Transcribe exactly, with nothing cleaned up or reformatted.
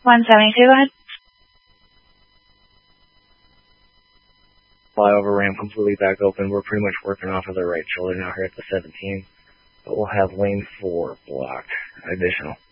one seventy-two, go ahead. Flyover ramp completely back open. We're pretty much working off of the right shoulder now here at the seventeen. But we'll have lane four blocked. Additional.